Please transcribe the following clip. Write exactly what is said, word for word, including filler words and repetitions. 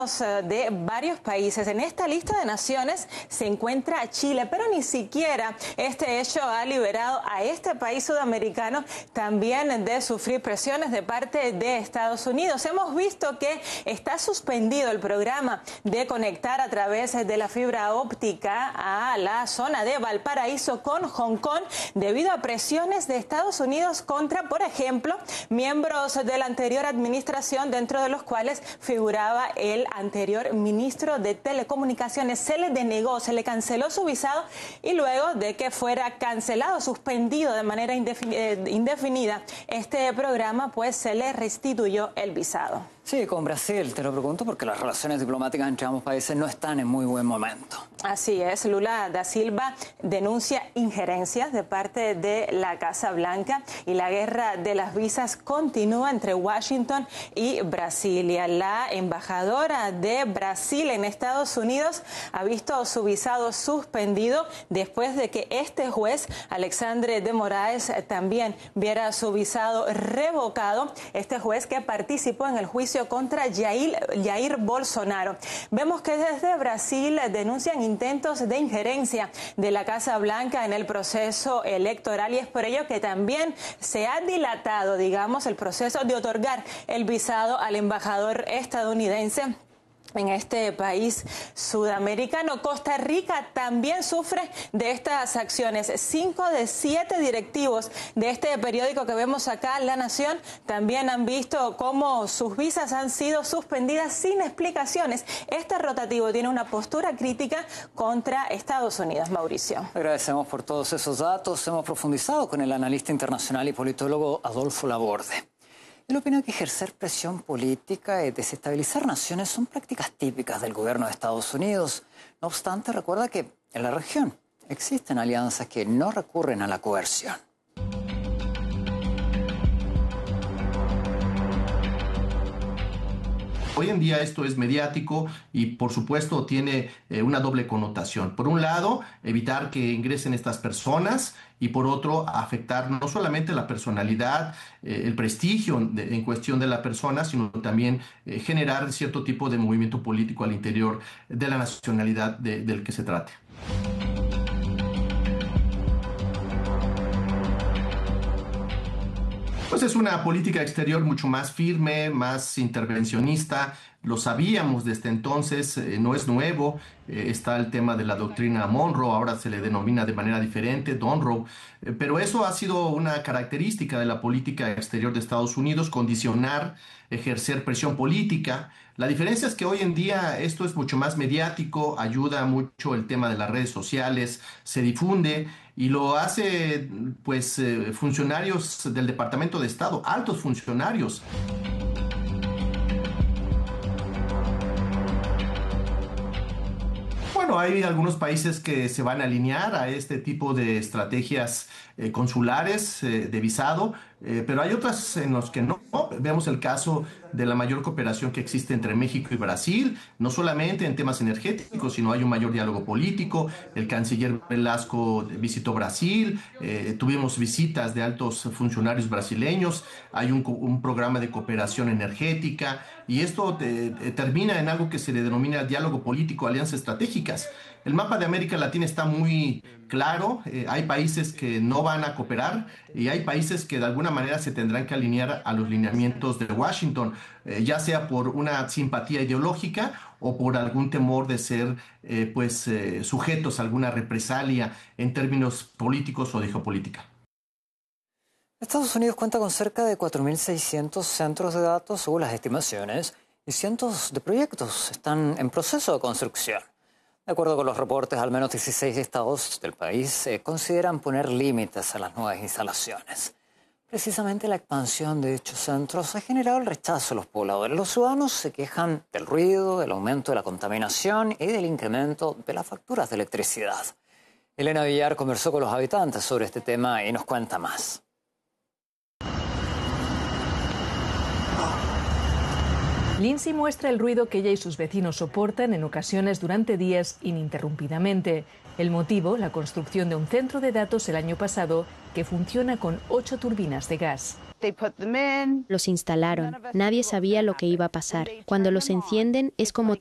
de varios países. En esta lista de naciones se encuentra Chile, pero ni siquiera este hecho ha liberado a este país sudamericano también de sufrir presiones de parte de Estados Unidos. Hemos visto que está suspendido el programa de conectar a través de la fibra óptica a la zona de Valparaíso con Hong Kong debido a presiones de Estados Unidos contra, por ejemplo, miembros de la anterior administración, dentro de los cuales figuraba el anterior ministro de Telecomunicaciones. Se le denegó, se le canceló su visado y luego de que fuera cancelado, suspendido de manera indefinida este programa, pues se le restituyó el visado. Sí, con Brasil, te lo pregunto porque las relaciones diplomáticas entre ambos países no están en muy buen momento. Así es, Lula da Silva denuncia injerencias de parte de la Casa Blanca y la guerra de las visas continúa entre Washington y Brasilia. La embajadora de Brasil en Estados Unidos ha visto su visado suspendido después de que este juez, Alexandre de Moraes, también viera su visado revocado. Este juez que participó en el juicio contra Jair, Jair Bolsonaro. Vemos que desde Brasil denuncian intentos de injerencia de la Casa Blanca en el proceso electoral y es por ello que también se ha dilatado, digamos, el proceso de otorgar el visado al embajador estadounidense en este país sudamericano. Costa Rica también sufre de estas acciones. Cinco de siete directivos de este periódico que vemos acá, La Nación, también han visto cómo sus visas han sido suspendidas sin explicaciones. Este rotativo tiene una postura crítica contra Estados Unidos. Mauricio. Agradecemos por todos esos datos. Hemos profundizado con el analista internacional y politólogo Adolfo Laborde. Él opina que ejercer presión política y desestabilizar naciones son prácticas típicas del gobierno de Estados Unidos. No obstante, recuerda que en la región existen alianzas que no recurren a la coerción. Hoy en día esto es mediático y por supuesto tiene eh, una doble connotación. Por un lado, evitar que ingresen estas personas y por otro, afectar no solamente la personalidad, eh, el prestigio de, en cuestión de la persona, sino también eh, generar cierto tipo de movimiento político al interior de la nacionalidad de, del que se trate. Pues es una política exterior mucho más firme, más intervencionista. Lo sabíamos desde entonces, eh, no es nuevo. Eh, está el tema de la doctrina Monroe, ahora se le denomina de manera diferente, Donroe. Eh, pero eso ha sido una característica de la política exterior de Estados Unidos, condicionar, ejercer presión política. La diferencia es que hoy en día esto es mucho más mediático, ayuda mucho el tema de las redes sociales, se difunde y lo hace pues eh, funcionarios del Departamento de Estado, altos funcionarios. Bueno, hay algunos países que se van a alinear a este tipo de estrategias eh, consulares eh, de visado, eh, pero hay otras en los que no. Vemos el caso de la mayor cooperación que existe entre México y Brasil, no solamente en temas energéticos, sino hay un mayor diálogo político. El canciller Velasco visitó Brasil, eh, tuvimos visitas de altos funcionarios brasileños, hay un, un programa de cooperación energética y esto te, te termina en algo que se le denomina diálogo político, alianzas estratégicas. El mapa de América Latina está muy claro, eh, hay países que no van a cooperar y hay países que de alguna manera se tendrán que alinear a los lineamientos de Washington, eh, ya sea por una simpatía ideológica o por algún temor de ser eh, pues, eh, sujetos a alguna represalia en términos políticos o de geopolítica. Estados Unidos cuenta con cerca de cuatro mil seiscientos centros de datos según las estimaciones y cientos de proyectos están en proceso de construcción. De acuerdo con los reportes, al menos dieciséis estados del país eh, consideran poner límites a las nuevas instalaciones. Precisamente la expansión de dichos centros ha generado el rechazo de los pobladores. Los ciudadanos se quejan del ruido, del aumento de la contaminación y del incremento de las facturas de electricidad. Elena Villar conversó con los habitantes sobre este tema y nos cuenta más. Lindsay muestra el ruido que ella y sus vecinos soportan en ocasiones durante días ininterrumpidamente. El motivo, la construcción de un centro de datos el año pasado que funciona con ocho turbinas de gas. Los instalaron. Nadie sabía lo que iba a pasar. Cuando los encienden es como